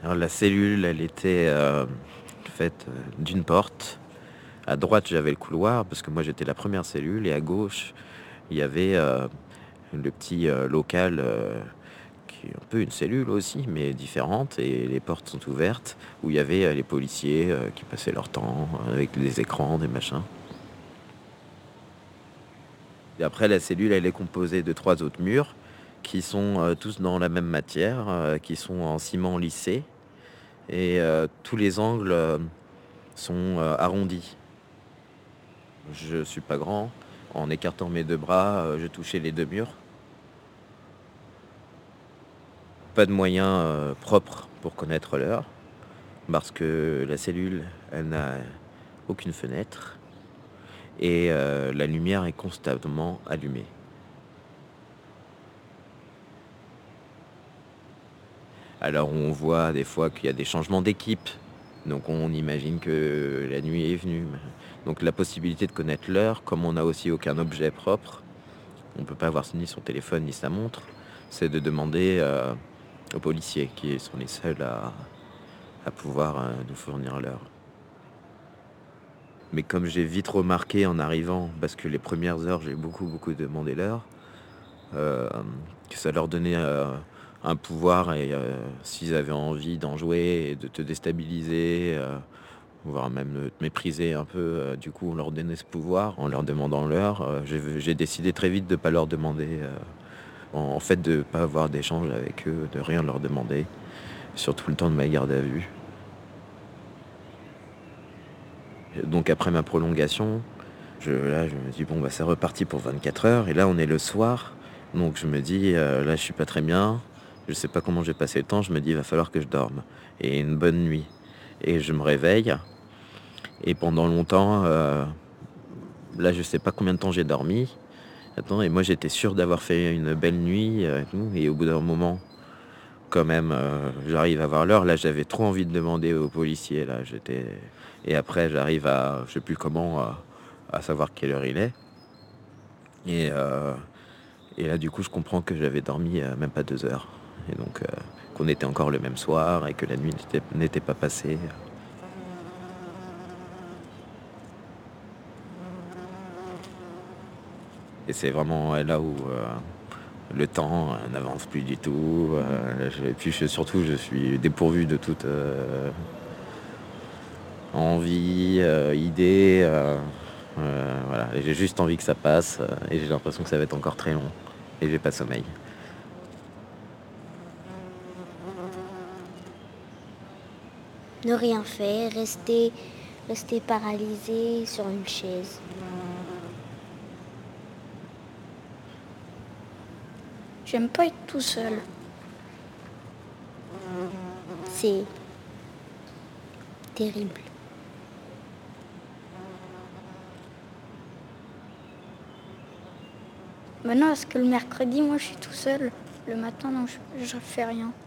Alors la cellule, elle était, faite, d'une porte. À droite, j'avais le couloir parce que moi, j'étais la première cellule et à gauche, il y avait, le petit, local, qui est un peu une cellule aussi, mais différente et les portes sont ouvertes où il y avait, les policiers, qui passaient leur temps, avec des écrans, des machins. Et après, la cellule, elle est composée de 3 autres murs qui sont, tous dans la même matière, qui sont en ciment lissé et tous les angles, sont, arrondis. Je suis pas grand. En écartant mes 2 bras, je touchais les 2 murs. Pas de moyens, propres pour connaître l'heure parce que la cellule, elle n'a aucune fenêtre et la lumière est constamment allumée. Alors on voit des fois qu'il y a des changements d'équipe, donc on imagine que la nuit est venue. Donc la possibilité de connaître l'heure, comme on n'a aussi aucun objet propre, on peut pas avoir ni son téléphone ni sa montre, c'est de demander, aux policiers qui sont les seuls à pouvoir, nous fournir l'heure. Mais comme j'ai vite remarqué en arrivant, parce que les premières heures, j'ai beaucoup demandé l'heure, que ça leur donnait, un pouvoir et s'ils avaient envie d'en jouer et de te déstabiliser, voire même de te mépriser un peu, du coup, on leur donnait ce pouvoir en leur demandant l'heure. J'ai décidé très vite de pas leur demander, en fait, de pas avoir d'échange avec eux, de rien leur demander, surtout le temps de ma garde à vue. Donc après ma prolongation, là, je me dis, bon, bah, c'est reparti pour 24 heures. Et là, on est le soir. Donc je me dis, là, je suis pas très bien. Je sais pas comment j'ai passé le temps. Je me dis, il va falloir que je dorme. Et une bonne nuit. Et je me réveille. Et pendant longtemps, là, je sais pas combien de temps j'ai dormi. Attends, et moi, j'étais sûr d'avoir fait une belle nuit. Et tout. Et au bout d'un moment, quand même, j'arrive à voir l'heure. Là, j'avais trop envie de demander aux policiers. Là, j'étais. Et après, j'arrive à, je sais plus comment, à savoir quelle heure il est. Et, euh, et là, du coup, je comprends que j'avais dormi même pas 2 heures. Et donc, qu'on était encore le même soir et que la nuit n'était pas passée. Et c'est vraiment là où le temps n'avance plus du tout. Et puis surtout, je suis dépourvu de toute envie, idée. Voilà. Et j'ai juste envie que ça passe. Et j'ai l'impression que ça va être encore très long. Et j'ai pas sommeil. Ne rien faire, rester paralysé sur une chaise. J'aime pas être tout seul. C'est terrible. Maintenant, parce que le mercredi, moi, je suis tout seul. Le matin, non, je fais rien.